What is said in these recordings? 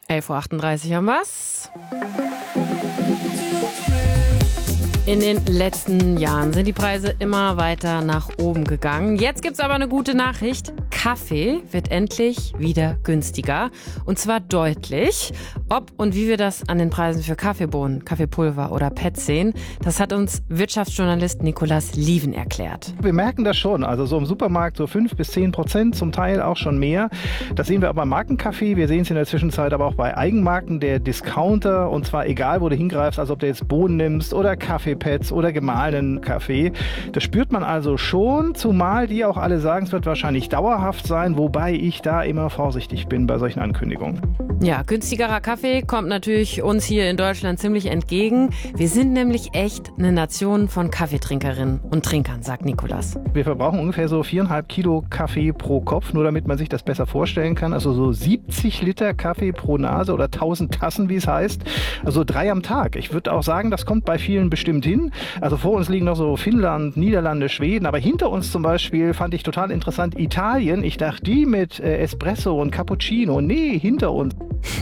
11:38 Uhr haben wir's. In den letzten Jahren sind die Preise immer weiter nach oben gegangen. Jetzt gibt's aber eine gute Nachricht. Kaffee wird endlich wieder günstiger. Und zwar deutlich. Ob und wie wir das an den Preisen für Kaffeebohnen, Kaffeepulver oder Pads sehen, das hat uns Wirtschaftsjournalist Nicolas Lieven erklärt. Wir merken das schon. Also so im Supermarkt so 5-10%, zum Teil auch schon mehr. Das sehen wir aber beim Markenkaffee. Wir sehen es in der Zwischenzeit aber auch bei Eigenmarken, der Discounter. Und zwar egal, wo du hingreifst, also ob du jetzt Bohnen nimmst oder Kaffeepads oder gemahlenen Kaffee. Das spürt man also schon, zumal die auch alle sagen, es wird wahrscheinlich dauerhaft sein, wobei ich da immer vorsichtig bin bei solchen Ankündigungen. Ja, günstigerer Kaffee kommt natürlich uns hier in Deutschland ziemlich entgegen. Wir sind nämlich echt eine Nation von Kaffeetrinkerinnen und Trinkern, sagt Nicolas. Wir verbrauchen ungefähr so 4,5 Kilo Kaffee pro Kopf, nur damit man sich das besser vorstellen kann. Also so 70 Liter Kaffee pro Nase oder 1000 Tassen, wie es heißt. Also 3 am Tag. Ich würde auch sagen, das kommt bei vielen bestimmt hin. Also vor uns liegen noch so Finnland, Niederlande, Schweden. Aber hinter uns zum Beispiel fand ich total interessant Italien. Ich dachte, die mit Espresso und Cappuccino. Nee, hinter uns.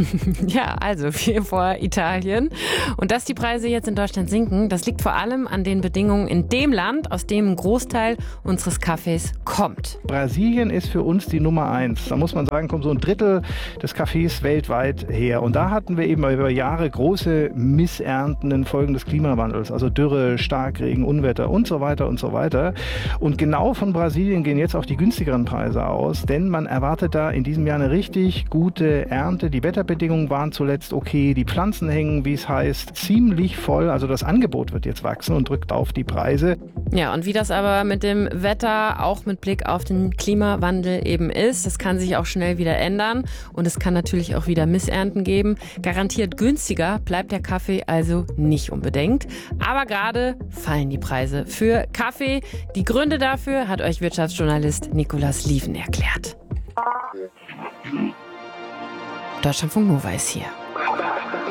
Ja, also wir vor Italien. Und dass die Preise jetzt in Deutschland sinken, das liegt vor allem an den Bedingungen in dem Land, aus dem ein Großteil unseres Kaffees kommt. Brasilien ist für uns die Nummer 1. Da muss man sagen, kommt so ein Drittel des Kaffees weltweit her. Und da hatten wir eben über Jahre große Missernten infolge des Klimawandels. Also Dürre, Starkregen, Unwetter und so weiter und so weiter. Und genau von Brasilien gehen jetzt auch die günstigeren Preise aus, denn man erwartet da in diesem Jahr eine richtig gute Ernte. Die Wetterbedingungen waren zuletzt okay, die Pflanzen hängen, wie es heißt, ziemlich voll. Also das Angebot wird jetzt wachsen und drückt auf die Preise. Ja, und wie das aber mit dem Wetter, auch mit Blick auf den Klimawandel eben ist, das kann sich auch schnell wieder ändern und es kann natürlich auch wieder Missernten geben. Garantiert günstiger bleibt der Kaffee also nicht unbedingt. Aber gerade fallen die Preise für Kaffee. Die Gründe dafür hat euch Wirtschaftsjournalist Nicolas Lieven erklärt. Deutschlandfunk Nova ist hier.